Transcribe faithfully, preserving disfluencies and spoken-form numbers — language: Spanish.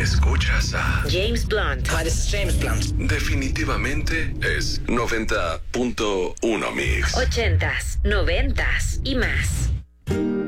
Escuchas a James Blunt. Hi, this is James Blunt. Definitivamente es noventa punto uno Mix. Ochentas, noventas y más.